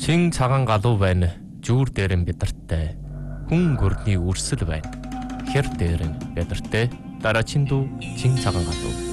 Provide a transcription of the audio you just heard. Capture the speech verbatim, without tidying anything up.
Чин цагаан галуу байна. Жүүр дээр нь бидэртэй. Хүн гөрний үрсэл байна. Хэр дээр нь бидэртэй. Дараачин дүү чин цагаан галуу.